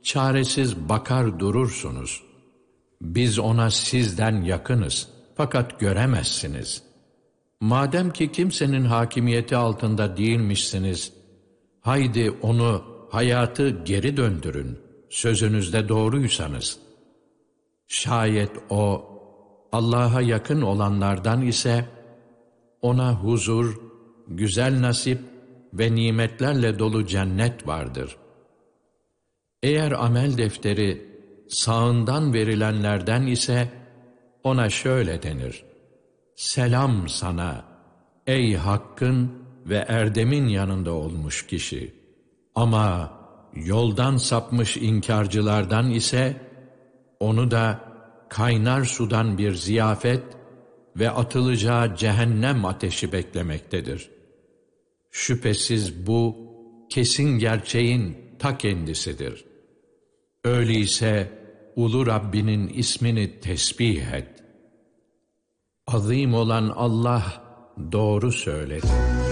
çaresiz bakar durursunuz. Biz ona sizden yakınız, fakat göremezsiniz. Madem ki kimsenin hakimiyeti altında değilmişsiniz, haydi onu, hayatı geri döndürün, sözünüzde doğruysanız. Şayet o, Allah'a yakın olanlardan ise, ona huzur, güzel nasip ve nimetlerle dolu cennet vardır. Eğer amel defteri sağından verilenlerden ise, ona şöyle denir: selam sana, ey hakkın ve erdemin yanında olmuş kişi. Ama yoldan sapmış inkarcılardan ise, onu da kaynar sudan bir ziyafet ve atılacağı cehennem ateşi beklemektedir. Şüphesiz bu, kesin gerçeğin ta kendisidir. Öyleyse Ulu Rabbinin ismini tesbih et. Azim olan Allah doğru söyledi.